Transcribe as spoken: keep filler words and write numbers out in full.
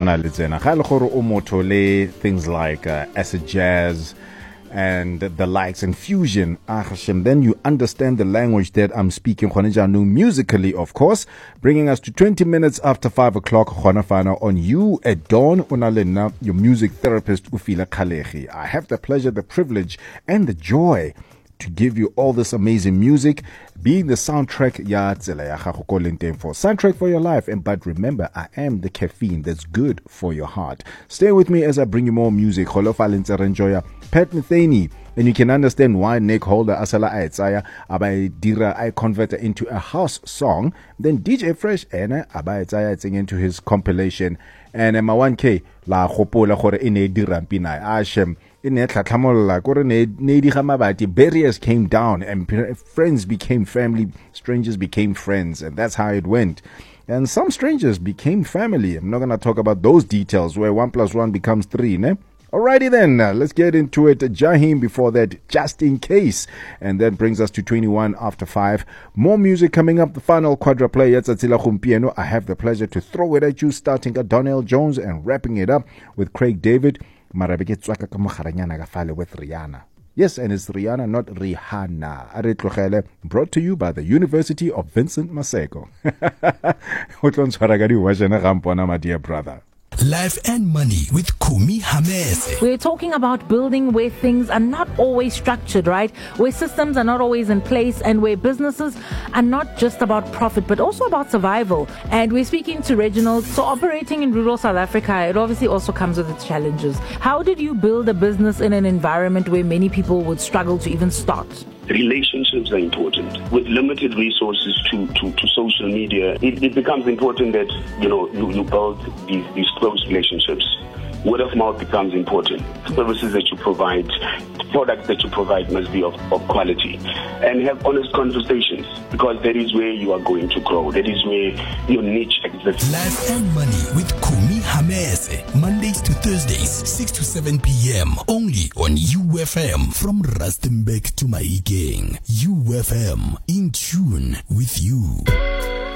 tshwana le tsena ga le gore o motho le things like uh, acid jazz and the likes and fusion, then you understand the language that I'm speaking musically, of course, bringing us to twenty minutes after five o'clock on You at Dawn Unalena, your music therapist Ufila Kalehi. I have the pleasure, the privilege and the joy to give you all this amazing music, being the soundtrack ya for soundtrack for your life. And but remember, I am the caffeine that's good for your heart. Stay with me as I bring you more music. Pat Metheny, and you can understand why Nick Holder Asala Aitsaya Abai Dira I convert it into a house song. Then D J Fresh and Abai Aitsaya sing into his compilation. And M one K La Hopola Hore Ine Dirampina Ashem. Barriers came down and friends became family, strangers became friends, and that's how it went. And some strangers became family. I'm not going to talk about those details where one plus one becomes three, ne? Alrighty then, uh, let's get into it. Jahim before that, just in case. And that brings us to twenty-one after five. More music coming up, the final quadra play. I have the pleasure to throw it at you, starting at Donnell Jones and wrapping it up with Craig David. With Rihanna. Yes, and it's Rihanna, not Rihanna. Brought to you by the University of Vincent Maseko. My dear brother. Life and Money with Kumi Hamese. We're talking about building where things are not always structured, right? Where systems are not always in place and where businesses are not just about profit, but also about survival. And we're speaking to Reginald. So operating in rural South Africa, it obviously also comes with its challenges. How did you build a business in an environment where many people would struggle to even start? Relationships are important. With limited resources to, to, to social media, it, it becomes important that, you know, you, you build these, these close relationships. Word of mouth becomes important. Services that you provide, products that you provide must be of, of quality. And have honest conversations, because that is where you are going to grow. That is where your niche exists. Life and Money with Kumi Hamese. Mondays to Thursdays, six to seven p.m. Only on U F M. From Rustenburg to Mahikeng. U F M. In tune with you.